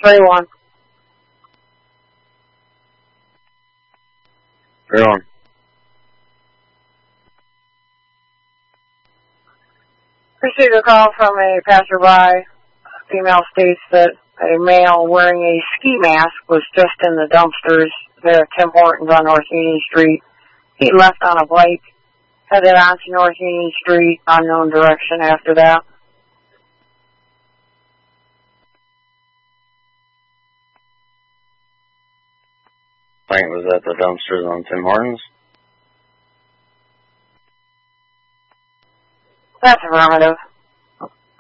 3-1. 3-1. Received a call from a passerby. Female states that a male wearing a ski mask was just in the dumpsters there at Tim Hortons on North Union Street. He left on a bike, headed onto North Union Street, unknown direction after that. I think it was at the dumpsters on Tim Hortons. That's affirmative.